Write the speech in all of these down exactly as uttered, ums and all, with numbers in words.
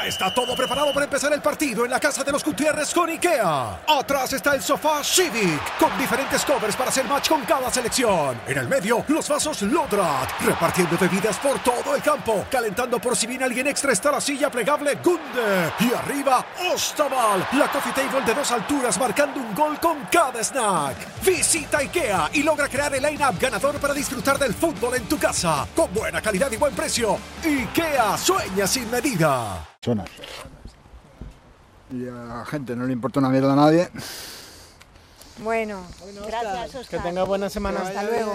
Ya está todo preparado para empezar el partido en la casa de los Gutiérrez con IKEA. Atrás está el sofá Civic, con diferentes covers para hacer match con cada selección. En el medio, los vasos Lodrat, repartiendo bebidas por todo el campo. Calentando por si viene alguien extra está la silla plegable Gunde. Y arriba, Ostaval, la coffee table de dos alturas marcando un gol con cada snack. Visita IKEA y logra crear el line-up ganador para disfrutar del fútbol en tu casa. Con buena calidad y buen precio. IKEA sueña sin medida. Y a la gente no le importa una mierda a nadie. Bueno, gracias, Oscar. Que tenga buena semana. Hasta luego.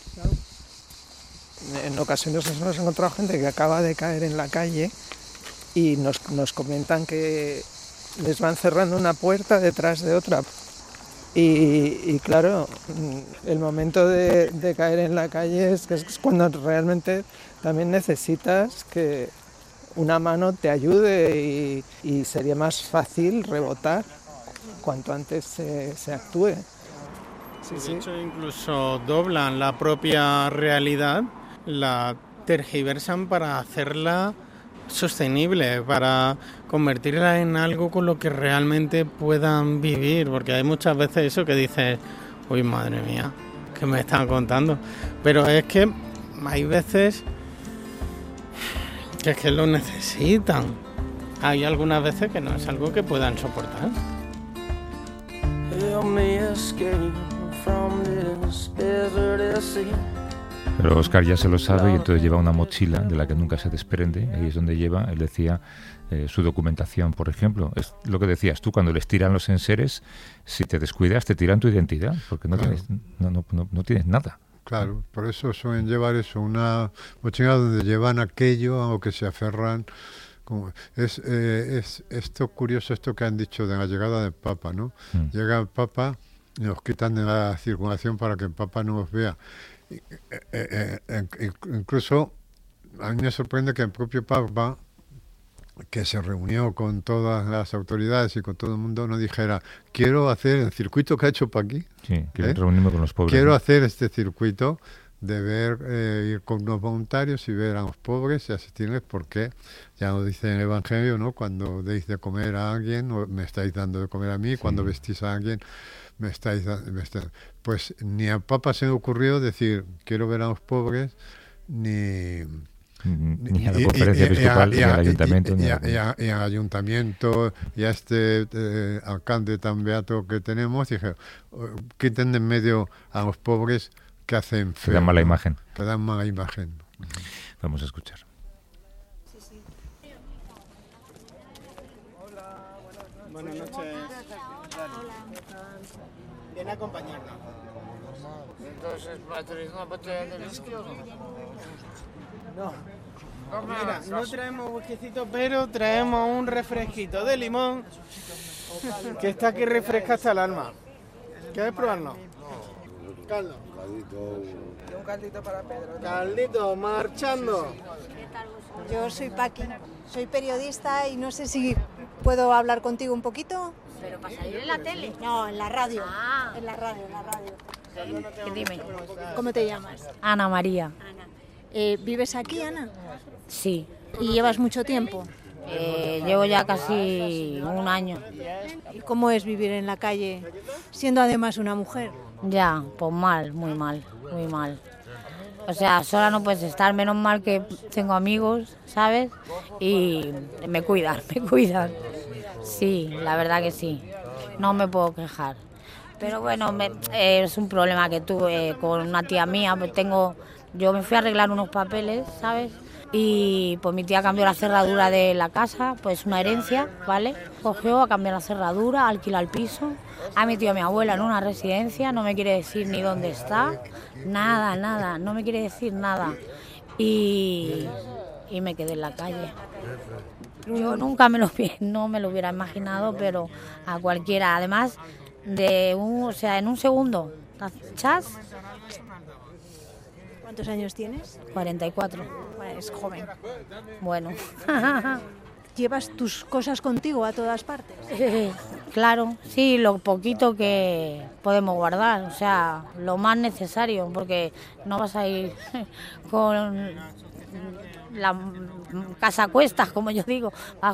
En ocasiones nos hemos encontrado gente que acaba de caer en la calle y nos, nos comentan que les van cerrando una puerta detrás de otra. Y, y claro, el momento de, de caer en la calle es, es cuando realmente también necesitas que una mano te ayude y, y sería más fácil rebotar cuanto antes se, se actúe. Sí, de sí. hecho, incluso doblan la propia realidad, la tergiversan para hacerla sostenible, para convertirla en algo con lo que realmente puedan vivir, porque hay muchas veces eso que dices, uy, madre mía, ¿qué me están contando? Pero es que hay veces que es que lo necesitan. Hay algunas veces que no es algo que puedan soportar. Pero Oscar ya se lo sabe y entonces lleva una mochila de la que nunca se desprende. Ahí es donde lleva, él decía, eh, su documentación, por ejemplo. Es lo que decías tú, cuando les tiran los enseres, si te descuidas te tiran tu identidad, porque no, claro. tienes, no, no, no, no tienes nada. Claro, por eso suelen llevar eso, una mochila donde llevan aquello a lo que se aferran. Como es, eh, es esto curioso, esto que han dicho de la llegada del Papa, ¿no? Mm. Llega el Papa y nos quitan de la circulación para que el Papa no los vea. Eh, eh, eh, incluso a mí me sorprende que el propio Papa, que se reunió con todas las autoridades y con todo el mundo, no dijera, quiero hacer el circuito que ha hecho para aquí. Sí, quiero ¿eh? reunirme con los pobres. Quiero ¿no? hacer este circuito de ver, eh, ir con los voluntarios y ver a los pobres y asistirles, porque ya lo dice en el Evangelio, ¿no? Cuando deis de comer a alguien, o me estáis dando de comer a mí, sí. Cuando vestís a alguien, me estáis dando... Pues ni al Papa se le ocurrió decir, quiero ver a los pobres, ni... Ni a la conferencia episcopal, ni al ayuntamiento. Y al ayuntamiento, y a este eh, alcalde tan beato que tenemos, dije, quiten de en medio a los pobres que hacen feo. Que dan mala imagen. Que dan mala imagen. Vamos a escuchar. Sí, sí. Hola, buenas noches. Buenas noches. Viene a acompañarnos. Entonces, ¿traes una botella de whisky o no? No. Mira, no traemos whiskycito, pero traemos un refresquito de limón que está aquí refresca hasta el alma. ¿Quieres probarlo? Caldo. Y un caldito para Pedro. Caldito, marchando. Yo soy Paqui, soy periodista y no sé si puedo hablar contigo un poquito. ¿Pero para salir en la tele? No, en la radio. Ah. En la radio, en la radio. ¿Qué dime? ¿Cómo te llamas? Ana María. Ana. Eh, ¿Vives aquí, Ana? Sí. ¿Y llevas mucho tiempo? Eh, llevo ya casi un año. ¿Y cómo es vivir en la calle siendo además una mujer? Ya, pues mal, muy mal, muy mal. O sea, sola no puedes estar, menos mal que tengo amigos, ¿sabes? Y me cuidan, me cuidan. Sí, la verdad que sí. No me puedo quejar. Pero bueno, me, eh, es un problema que tuve con una tía mía, pues tengo... Yo me fui a arreglar unos papeles, ¿sabes? Y pues mi tía cambió la cerradura de la casa, pues una herencia, ¿vale? Cogió a cambiar la cerradura, alquila el piso, ha metido a mi abuela en una residencia, no me quiere decir ni dónde está, nada, nada, no me quiere decir nada. Y, y me quedé en la calle. Yo nunca me lo, no me lo hubiera imaginado, pero a cualquiera, además de un, o sea, en un segundo, chas. ¿Cuántos años tienes? cuarenta y cuatro. Bueno, es joven. Bueno. ¿Llevas tus cosas contigo a todas partes? Eh, claro, sí, lo poquito que podemos guardar, o sea, lo más necesario, porque no vas a ir con la casa a cuestas, como yo digo,